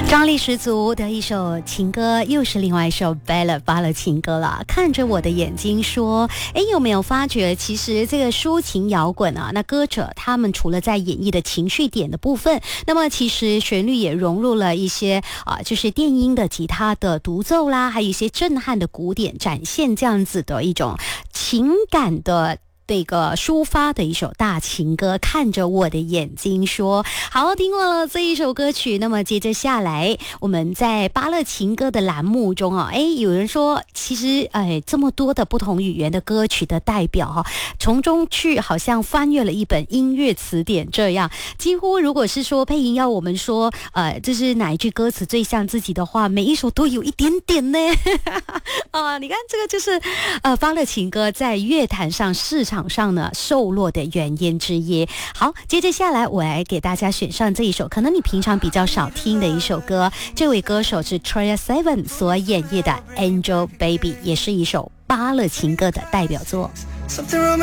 张力十足的一首情歌，又是另外一首巴勒情歌了。看着我的眼睛说，有没有发觉其实这个抒情摇滚啊，那歌者他们除了在演绎的情绪点的部分，那么其实旋律也融入了一些就是电音的吉他的独奏啦，还有一些震撼的鼓点，展现这样子的一种情感的这个抒发的一首大情歌。看着我的眼睛说。好，听过了这一首歌曲，那么接着下来我们在巴勒情歌的栏目中有人说其实这么多的不同语言的歌曲的代表从中去好像翻阅了一本音乐词典，这样几乎如果是说配音要我们说这是哪一句歌词最像自己的话，每一首都有一点点呢你看这个就是巴勒情歌在乐坛上市场上呢受落的原因之一。好，接着下来我来给大家选上这一首可能你平常比较少听的一首歌，这位歌手是 Troye Sivan 所演绎的 Angel Baby， 也是一首巴勒情歌的代表作。